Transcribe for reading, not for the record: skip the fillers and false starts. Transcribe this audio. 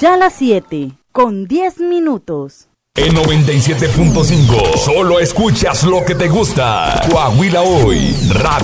Ya las 7:10. En 97.5, solo escuchas lo que te gusta. Coahuila Hoy, Radio.